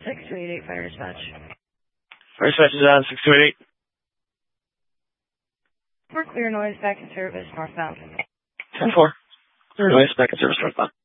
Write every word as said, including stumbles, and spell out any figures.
six two eight eight, fire dispatch. Fire dispatch is on six two eight eight. For clear noise, back in service, northbound. ten four. Clear noise, back in service, northbound.